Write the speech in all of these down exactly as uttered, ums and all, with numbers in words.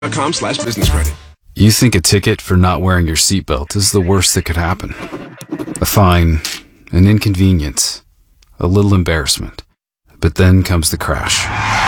com slash business credit. You think a ticket for not wearing your seatbelt is the worst that could happen. A fine, an inconvenience, a little embarrassment. But then comes the crash.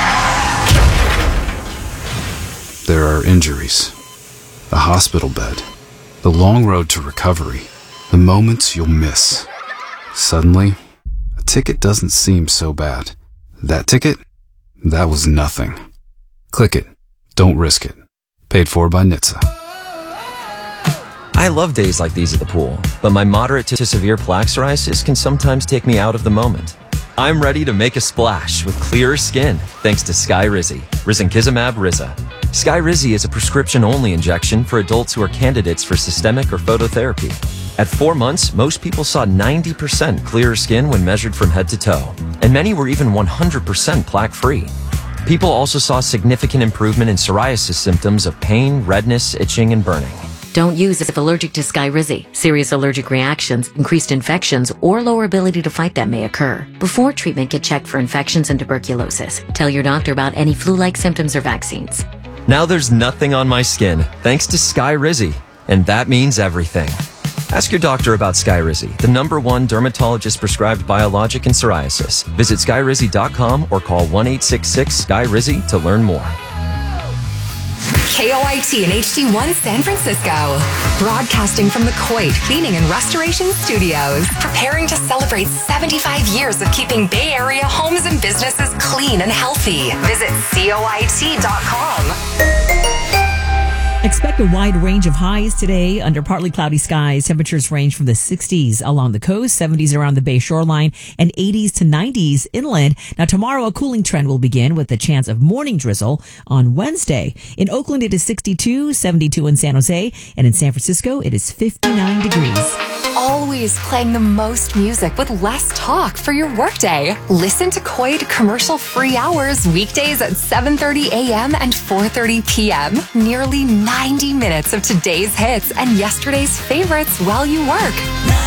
There are injuries, a hospital bed, the long road to recovery, the moments you'll miss. Suddenly, a ticket doesn't seem so bad. That ticket? That was nothing. Click it. Don't risk it. Paid for by N H T S A. I love days like these at the pool, but my moderate to severe plaque psoriasis can sometimes take me out of the moment. I'm ready to make a splash with clearer skin thanks to Skyrizi, risankizumab Riza. Skyrizi is a prescription-only injection for adults who are candidates for systemic or phototherapy. At four months, most people saw ninety percent clearer skin when measured from head to toe, and many were even one hundred percent plaque-free. People also saw significant improvement in psoriasis symptoms of pain, redness, itching, and burning. Don't use if allergic to Skyrizi. Serious allergic reactions, increased infections, or lower ability to fight them may occur. Before treatment, get checked for infections and tuberculosis. Tell your doctor about any flu-like symptoms or vaccines. Now there's nothing on my skin, thanks to Skyrizi, and that means everything. Ask your doctor about Skyrizi, the number one dermatologist-prescribed biologic in psoriasis. Visit skyrizi dot com or call one eight six six S K Y R I Z Y to learn more. K O I T and H D one San Francisco. Broadcasting from the Coit Cleaning and Restoration Studios. Preparing to celebrate seventy-five years of keeping Bay Area homes and businesses clean and healthy. Visit C O I T dot com. Expect a wide range of highs today under partly cloudy skies. Temperatures range from the sixties along the coast, seventies around the Bay shoreline, and eighties to nineties inland. Now, tomorrow, a cooling trend will begin with the chance of morning drizzle on Wednesday. In Oakland, it is sixty-two, seventy-two in San Jose, and in San Francisco, it is fifty-nine degrees. Always playing the most music with less talk for your workday. Listen to Coit commercial-free hours weekdays at seven thirty a.m. and four thirty p.m. Nearly ninety minutes of today's hits and yesterday's favorites while you work.